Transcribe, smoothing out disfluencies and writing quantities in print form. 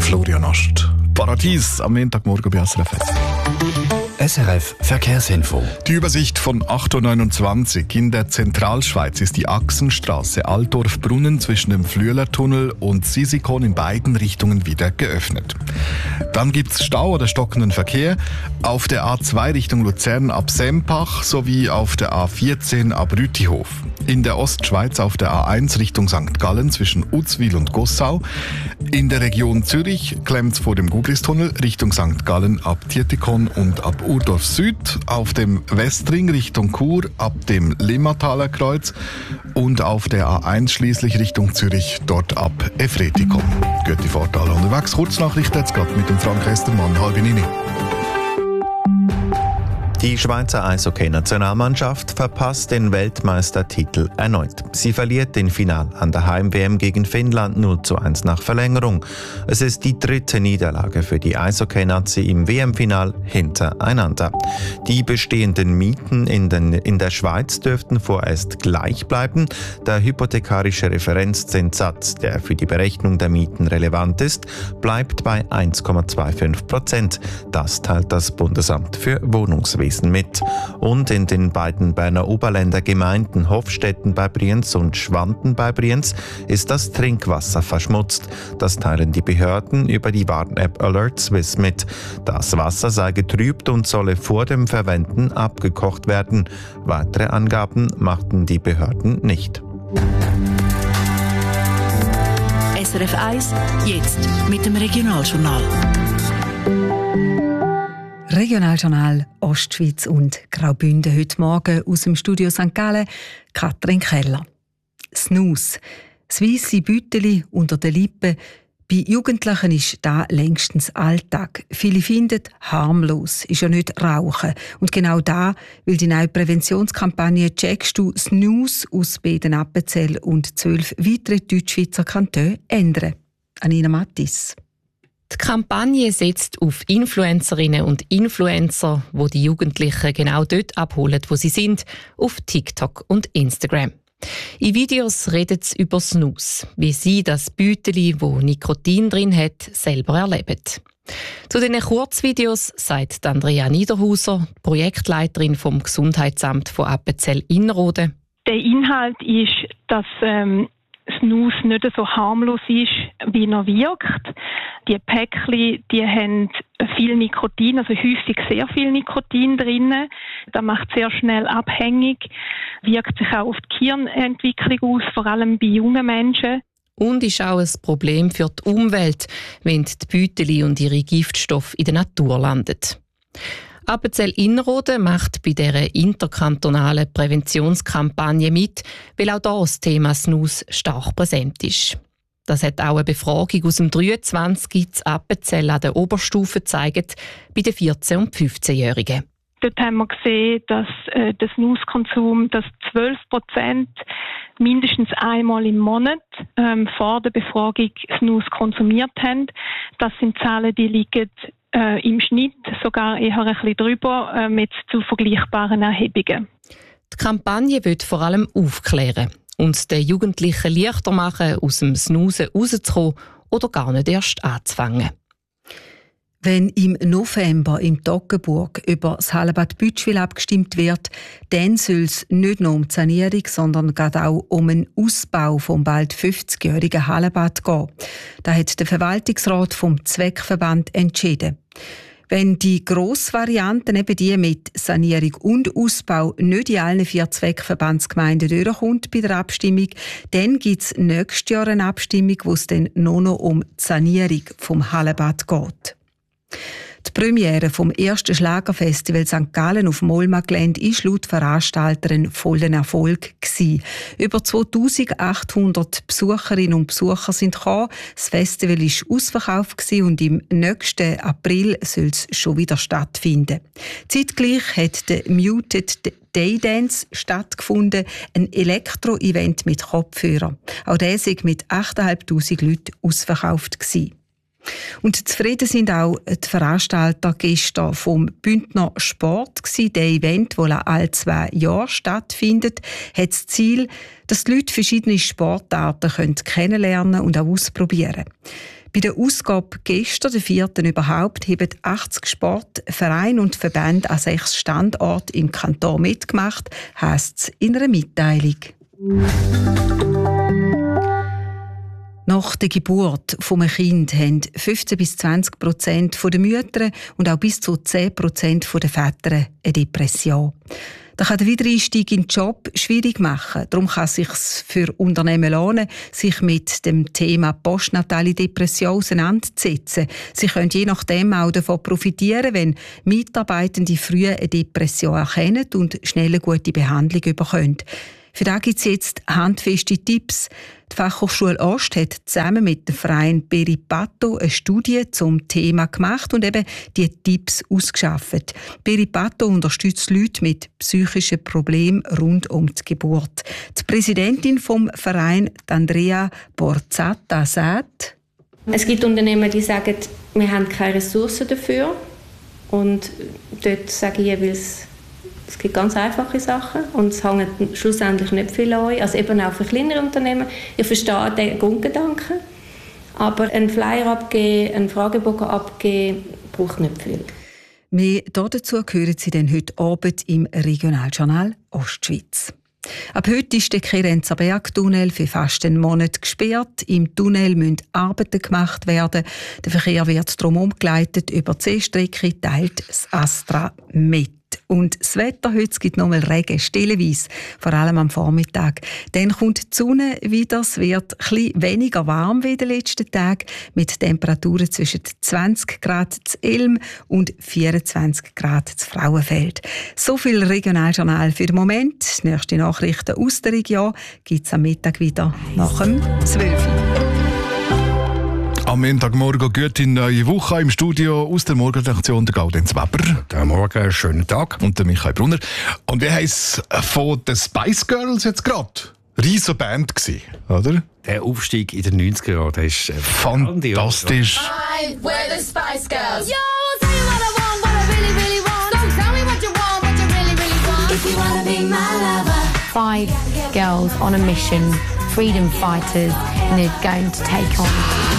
Florian Ast. Paradies am Montagmorgen bei SRF. SRF Verkehrsinfo. Die Übersicht von 8.29 Uhr. In der Zentralschweiz ist die Achsenstraße Altdorf-Brunnen zwischen dem Flüelertunnel und Sisikon in beiden Richtungen wieder geöffnet. Dann gibt es Stau oder stockenden Verkehr auf der A2 Richtung Luzern ab Sempach sowie auf der A14 ab Rütihof. In der Ostschweiz auf der A1 Richtung St. Gallen zwischen Uzwil und Gossau. In der Region Zürich klemmt es vor dem Guglistunnel Richtung St. Gallen ab Tietikon und ab Urdorf Süd, auf dem Westring Richtung Chur ab dem Limmataler Kreuz und auf der A1 schließlich Richtung Zürich, dort ab Efretikon. Gute Fahrt alle unterwegs. Kurznachricht jetzt gerade mit dem Frank Estermann, 8:30. Die Schweizer Eishockey-Nationalmannschaft verpasst den Weltmeistertitel erneut. Sie verliert den Final an der Heim-WM gegen Finnland 0:1 nach Verlängerung. Es ist die dritte Niederlage für die Eishockey-Nazi im WM-Final hintereinander. Die bestehenden Mieten in der Schweiz dürften vorerst gleich bleiben. Der hypothekarische Referenzzinssatz, der für die Berechnung der Mieten relevant ist, bleibt bei 1,25%. Das teilt das Bundesamt für Wohnungswesen mit. Und in den beiden Berner Oberländer Gemeinden Hofstetten bei Brienz und Schwanden bei Brienz ist das Trinkwasser verschmutzt. Das teilen die Behörden über die Warn-App Alert Swiss mit. Das Wasser sei getrübt und solle vor dem Verwenden abgekocht werden. Weitere Angaben machten die Behörden nicht. SRF 1, jetzt mit dem Regionaljournal. Regionaljournal Ostschweiz und Graubünden heute Morgen aus dem Studio St. Gallen, Katrin Keller. Snus, das weisse Bütteli unter den Lippen. Bei Jugendlichen ist das längstens Alltag. Viele finden, harmlos ist ja nicht Rauchen. Und genau da will die neue Präventionskampagne «Checkst du Snus» aus Beden-Appenzell und 12 weitere Deutschschweizer Kantone ändern. Anina Mattis. Die Kampagne setzt auf Influencerinnen und Influencer, die die Jugendlichen genau dort abholen, wo sie sind, auf TikTok und Instagram. In Videos redet sie über Snus, wie sie das Büteli, wo Nikotin drin hat, selber erleben. Zu diesen Kurzvideos sagt Andrea Niederhauser, Projektleiterin vom Gesundheitsamt von Appenzell-Innerrhoden. Der Inhalt ist, dass Snus nicht so harmlos ist, wie er wirkt. Die Päckchen, die haben viel Nikotin, also häufig sehr viel Nikotin drin. Das macht sehr schnell abhängig, wirkt sich auch auf die Gehirnentwicklung aus, vor allem bei jungen Menschen. Und ist auch ein Problem für die Umwelt, wenn die Büteli und ihre Giftstoffe in der Natur landen. Appenzell-Innerrhoden macht bei dieser interkantonalen Präventionskampagne mit, weil auch hier das Thema Snus stark präsent ist. Das hat auch eine Befragung aus dem 23 in Appenzell an der Oberstufe gezeigt, bei den 14- und 15-Jährigen. Dort haben wir gesehen, dass der Snuskonsum, dass 12% mindestens einmal im Monat vor der Befragung Snus konsumiert haben. Das sind Zahlen, die liegen im Schnitt sogar eher ein bisschen drüber mit zu vergleichbaren Erhebungen. Die Kampagne will vor allem aufklären und den Jugendlichen leichter machen, aus dem Snusen rauszukommen oder gar nicht erst anzufangen. Wenn im November im Toggenburg über das Hallenbad Bütschwil abgestimmt wird, dann soll es nicht nur um die Sanierung, sondern gerade auch um einen Ausbau vom bald 50-jährigen Hallenbad gehen. Das hat der Verwaltungsrat vom Zweckverband entschieden. Wenn die Grossvarianten, eben die mit Sanierung und Ausbau, nicht in allen 4 Zweckverbandsgemeinden durchkommt bei der Abstimmung, dann gibt es nächstes Jahr eine Abstimmung, wo es dann nur noch um die Sanierung vom Hallenbad geht. Die Premiere vom ersten Schlagerfestival St. Gallen auf dem Olma-Gelände war laut Veranstalter ein voller Erfolg. Über 2800 Besucherinnen und Besucher sind gekommen. Das Festival war ausverkauft und im nächsten April soll es schon wieder stattfinden. Zeitgleich hat der Muted Daydance stattgefunden, ein Elektro-Event mit Kopfhörern. Auch der war mit 8'500 Leuten ausverkauft. Und zufrieden sind auch die Veranstalter gestern vom Bündner Sport. Der Event, das alle 2 Jahre stattfindet, hat das Ziel, dass die Leute verschiedene Sportarten kennenlernen und auch ausprobieren können. Bei der Ausgabe gestern, der 4. überhaupt, haben 80 Sportvereine und Verbände an 6 Standorten im Kanton mitgemacht, heisst es in einer Mitteilung. Nach der Geburt eines Kindes haben 15-20% der Mütter und auch bis zu 10% der Väter eine Depression. Das kann den Wiedereinstieg in den Job schwierig machen. Darum kann es sich für Unternehmen lohnen, sich mit dem Thema postnatale Depression auseinanderzusetzen. Sie können je nachdem auch davon profitieren, wenn Mitarbeitende früh eine Depression erkennen und schnell eine gute Behandlung bekommen. Für das gibt es jetzt handfeste Tipps. Die Fachhochschule Ost hat zusammen mit dem Verein Peripato eine Studie zum Thema gemacht und eben die Tipps ausgeschafft. Peripato unterstützt Leute mit psychischen Problemen rund um die Geburt. Die Präsidentin vom Verein, Andrea Borzatta, sagt: Es gibt Unternehmen, die sagen, wir haben keine Ressourcen dafür. Und dort sage ich jeweils, es gibt ganz einfache Sachen und es hängt schlussendlich nicht viel an. Also eben auch für kleinere Unternehmen. Ich verstehe den Grundgedanken, aber einen Flyer abgeben, einen Fragebogen abgeben, braucht nicht viel. Mehr dazu hören Sie dann heute Abend im Regionaljournal Ostschweiz. Ab heute ist der Kerenzer Bergtunnel für fast einen Monat gesperrt. Im Tunnel müssen Arbeiten gemacht werden. Der Verkehr wird darum umgeleitet. Über die Seestrecke teilt das Astra mit. Und das Wetter heute, es gibt nochmal Regen, stellenweise, vor allem am Vormittag. Dann kommt die Sonne wieder, es wird ein bisschen weniger warm wie in den letzten Tagen, mit Temperaturen zwischen 20 Grad zu Elm und 24 Grad zu Frauenfeld. So viel Regionaljournal für den Moment. Nächste Nachrichten aus der Region gibt es am Mittag wieder nach dem 12 Uhr. Am Montagmorgen gute neue Woche im Studio aus der Morgenredaktion der Gaudenz Weber. Guten Morgen, schönen Tag. Und der Michael Brunner. Und wie heisst es von den Spice Girls jetzt gerade? Riesen Band gsi, oder? Der Aufstieg in den 90er Jahren, der ist fantastisch. Hi, we're the Spice Girls. Yo, tell you what I want, what I really, really want. So tell me what you want, what you really, really want. If you wanna be my lover. 5 girls on a mission, freedom fighters, and they're going to take on